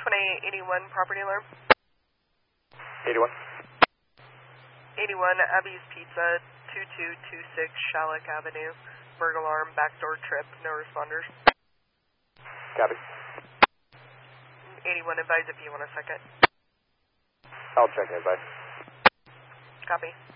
2881 property alarm. 81. 81 Abby's Pizza, 2226 Shalleck Avenue. Burg alarm, backdoor trip, no responders. Copy. 81 advise if you want a second. I'll check in, bye. Copy.